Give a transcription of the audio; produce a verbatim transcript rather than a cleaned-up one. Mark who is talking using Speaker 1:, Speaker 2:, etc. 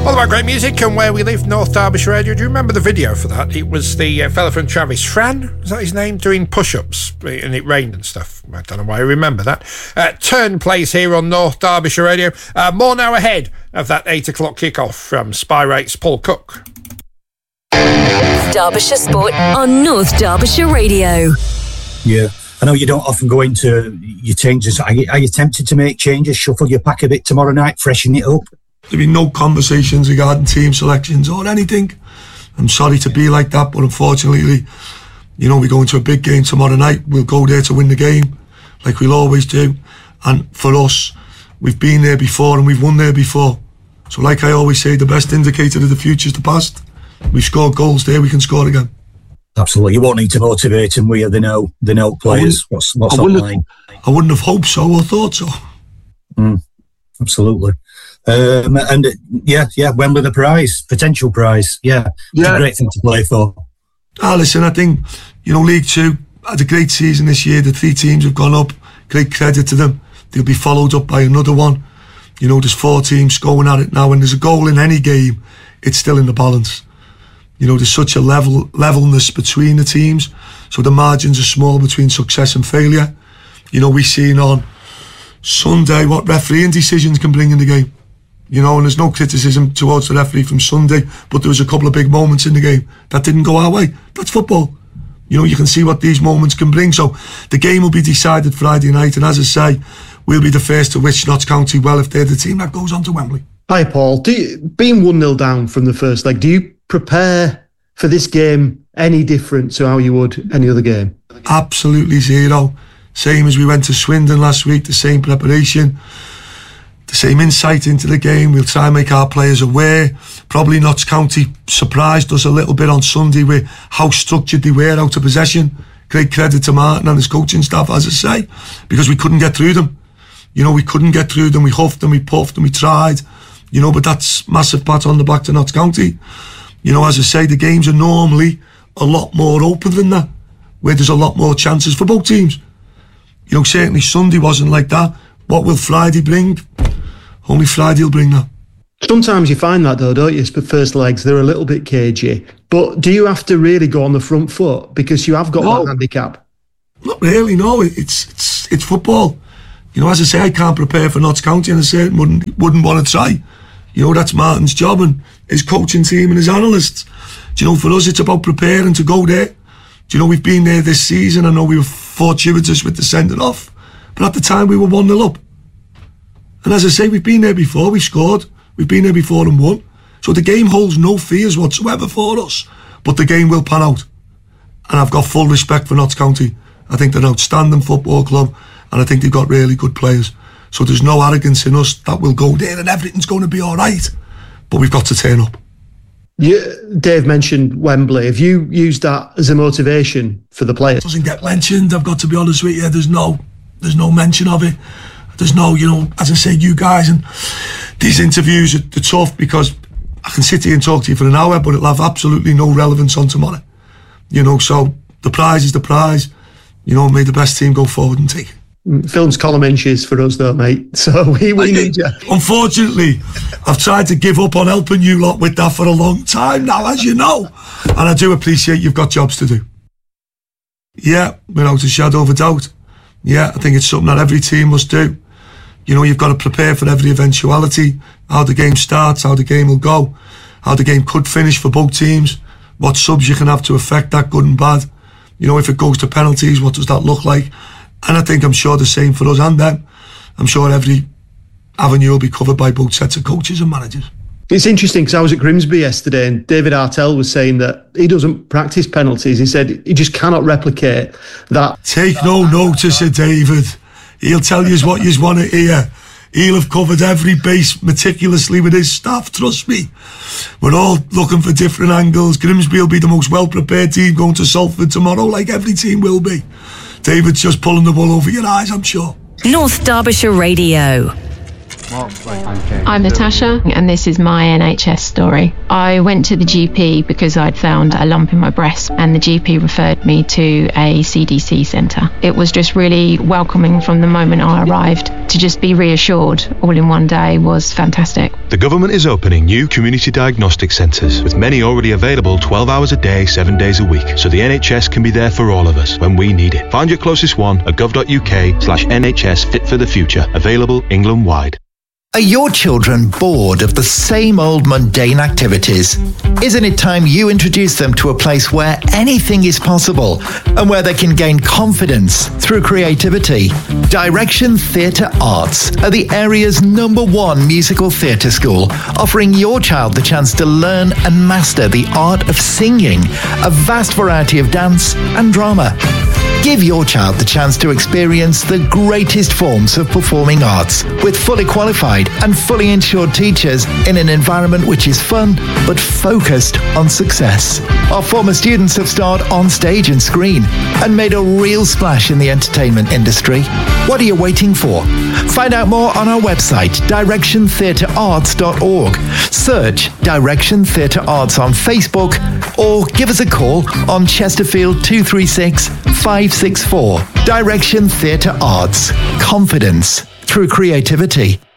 Speaker 1: All about great music and where we live, North Derbyshire Radio. Do you remember the video for that? It was the uh, fella from Travis, Fran, is that his name, doing push-ups, and it rained and stuff. I don't know why I remember that. Uh, turn plays here on North Derbyshire Radio. Uh, more now ahead of that eight o'clock kickoff from Spy Rates Paul Cook.
Speaker 2: Derbyshire Sport on North Derbyshire Radio.
Speaker 3: Yeah, I know you don't often go into your changes. Are you, are you tempted to make changes, shuffle your pack a bit tomorrow night, freshen it up?
Speaker 4: There'll be no conversations regarding team selections or anything. I'm sorry to be like that, but unfortunately, you know, we go into a big game tomorrow night. We'll go there to win the game, like we'll always do. And for us, we've been there before and we've won there before. So like I always say, the best indicator of the future is the past. We've scored goals there, we can score again.
Speaker 3: Absolutely. You won't need to motivate them, will you? They know, they know players. What's, what's
Speaker 4: I, wouldn't
Speaker 3: online.
Speaker 4: have, I wouldn't have hoped so or thought so.
Speaker 3: Mm, absolutely. Um, and uh, yeah, yeah, Wembley the prize, potential prize. Yeah, it's
Speaker 4: yeah.
Speaker 3: a great thing to play for.
Speaker 4: Ah, listen, I think, you know, League Two had a great season this year. The three teams have gone up. Great credit to them. They'll be followed up by another one. You know, there's four teams going at it now, and there's a goal in any game. It's still in the balance. You know, there's such a level levelness between the teams, so the margins are small between success and failure. You know, we've seen on Sunday what refereeing decisions can bring in the game. You know, and there's no criticism towards the referee from Sunday, but there was a couple of big moments in the game that didn't go our way. That's football. You know, you can see what these moments can bring. So the game will be decided Friday night, and as I say, we'll be the first to wish Notts County well if they're the team that goes on to Wembley.
Speaker 5: Hi, Paul. Do you, being one nil down from the first leg, do you prepare for this game any different to how you would any other game?
Speaker 4: Absolutely zero. Same as we went to Swindon last week, the same preparation. The same insight into the game. We'll try and make our players aware. Probably Notts County surprised us a little bit on Sunday with how structured they were out of possession. Great credit to Martin and his coaching staff, as I say, because we couldn't get through them. You know, we couldn't get through them. We huffed and we puffed and we tried. You know, but that's massive pat on the back to Notts County. You know, as I say, the games are normally a lot more open than that, where there's a lot more chances for both teams. You know, certainly Sunday wasn't like that. What will Friday bring? Only Friday will bring that.
Speaker 5: Sometimes you find that though, don't you? For first legs, they're a little bit cagey. But do you have to really go on the front foot because you have got
Speaker 4: no,
Speaker 5: that handicap?
Speaker 4: Not really, no. It's it's it's football. You know, as I say, I can't prepare for Notts County, and I certainly wouldn't wouldn't want to try. You know, that's Martin's job and his coaching team and his analysts. Do you know, for us, it's about preparing to go there. Do you know, we've been there this season. I know we were fortuitous with the sending off, but at the time we were one nil up. And as I say, we've been there before, we've scored, we've been there before and won. So the game holds no fears whatsoever for us, but the game will pan out. And I've got full respect for Notts County. I think they're an outstanding football club, and I think they've got really good players. So there's no arrogance in us that we'll go there and everything's going to be all right. But we've got to turn up.
Speaker 5: You, Dave mentioned Wembley. Have you used that as a motivation for the players?
Speaker 4: It doesn't get mentioned, I've got to be honest with you. There's no, there's no mention of it. There's no, you know, as I say, you guys, and these interviews are they're tough because I can sit here and talk to you for an hour, but it'll have absolutely no relevance on tomorrow. You know, so the prize is the prize. You know, may the best team go forward and take it.
Speaker 5: Film's column inches for us though, mate. So we, we need you.
Speaker 4: Unfortunately, I've tried to give up on helping you lot with that for a long time now, as you know. And I do appreciate you've got jobs to do. Yeah, without a shadow of a doubt. Yeah, I think it's something that every team must do. You know, you've got to prepare for every eventuality, how the game starts, how the game will go, how the game could finish for both teams, what subs you can have to affect that, good and bad. You know, if it goes to penalties, what does that look like? And I think I'm sure the same for us and them. I'm sure every avenue will be covered by both sets of coaches and managers.
Speaker 5: It's interesting because I was at Grimsby yesterday and David Artell was saying that he doesn't practice penalties. He said he just cannot replicate that.
Speaker 4: Take no notice of David. He'll tell you what you want to hear. He'll have covered every base meticulously with his staff, trust me. We're all looking for different angles. Grimsby will be the most well-prepared team going to Salford tomorrow, like every team will be. David's just pulling the wool over your eyes, I'm sure.
Speaker 2: North Derbyshire Radio.
Speaker 6: I'm Natasha, and this is my N H S story. I went to the G P because I'd found a lump in my breast, and the G P referred me to a C D C centre. It was just really welcoming from the moment I arrived. To just be reassured all in one day was fantastic.
Speaker 7: The government is opening new community diagnostic centres, with many already available twelve hours a day, seven days a week, so the N H S can be there for all of us when we need it. Find your closest one at gov.uk slash NHS Fit for the Future, available England-wide.
Speaker 8: Are your children bored of the same old mundane activities? Isn't it time you introduce them to a place where anything is possible and where they can gain confidence through creativity? Direction Theatre Arts are the area's number one musical theatre school, offering your child the chance to learn and master the art of singing, a vast variety of dance and drama. Give your child the chance to experience the greatest forms of performing arts with fully qualified and fully insured teachers in an environment which is fun but focused on success. Our former students have starred on stage and screen and made a real splash in the entertainment industry. What are you waiting for? Find out more on our website, direction theatre arts dot org. Search Direction Theatre Arts on Facebook or give us a call on Chesterfield two three six, five six four. Direction Theatre Arts. Confidence through creativity.